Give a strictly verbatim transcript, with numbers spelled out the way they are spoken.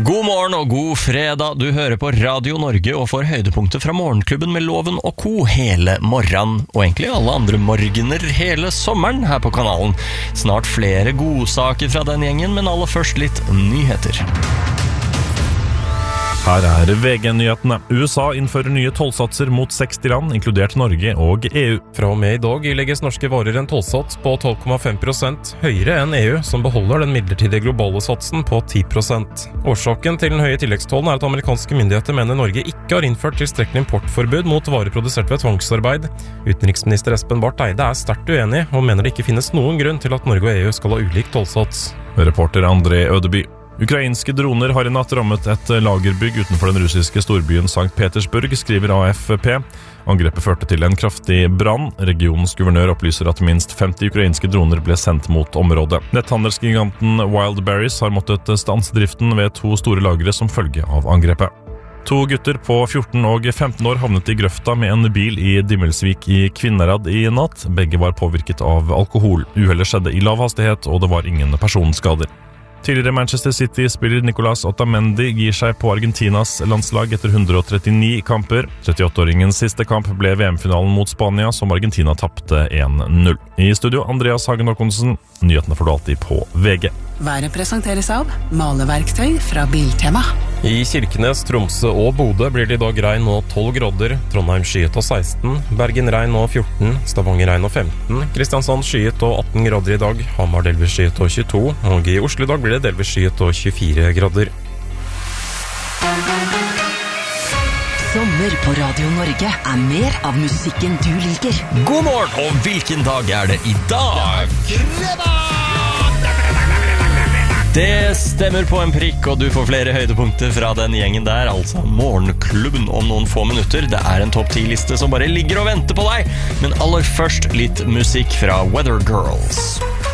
God morgen og god fredag. Du hører på Radio Norge og får høydepunkter fra Morgenklubben med Loven og Co. hele morgenen, og egentlig alle andre morgener hele sommeren her på kanalen. Snart flere godsaker fra den gjengen, men aller først litt nyheter. Her er V G-nyhetene. U S A innfører nye tollsatser mot seksti land, inkludert Norge og E U. Fra og med i dag ilegges norske varer en tollsats på tolv komma fem prosent, høyere enn E U, som beholder den midlertidige globale satsen på ti prosent. Årsaken til den høye tilleggstollen er at amerikanske myndigheter mener Norge ikke har innført tilstrekkelig importforbud mot varer produsert ved tvangsarbeid. Utenriksminister Espen Barth Eide er sterkt uenig, og mener det ikke finnes noen grunn til at Norge og E U skal ha ulik tollsats. Reporter André Ødeby. Ukrainske droner har i natt rammet et lagerbygg utenfor den russiske storbyen Sankt Petersburg, skriver A F P. Angrepet førte til en kraftig brann. Regionens guvernør opplyser at minst femti ukrainske droner ble sendt mot området. Netthandelsgiganten Wildberries har måttet stanse driften ved to store lagre som følge av angrepet. To gutter på fjorten og femten år havnet i grøfta med en bil i Dimmelsvik i Kvinnherad i natt. Begge var påvirket av alkohol. Uhellet skjedde i lav hastighet, og det var ingen personskader. Tidligere Manchester City-spiller Nicolas Otamendi gir seg på Argentinas landslag etter hundre og trettini kamper. trettiåtte-åringens siste kamp ble V M-finalen mot Spania, som Argentina tappte en null. I studio, Andreas Hagen Håkonsen. Nyhetene får du alltid på V G. Været presenteres av maleverktøy fra Biltema. I Kirkenes, Tromsø og Bodø blir det i dag regn og tolv grader, Trondheim skyet og seksten, Bergen regn og fjorten, Stavanger regn og femten, Kristiansand skyet og atten grader i dag, Hamar delvis skyet og tjueto, og i Oslo i dag blir det delvis skyet og tjuefire grader. Sommer på Radio Norge er mer av musikken du liker. God morgen, og hvilken dag er det i dag? Det stemmer på en prikk, og du får flere høydepunkter fra den gjengen der, altså Morgenklubben om noen få minutter. Det er en topp ti-liste som bare ligger og venter på deg, men aller først litt musikk fra Weather Girls.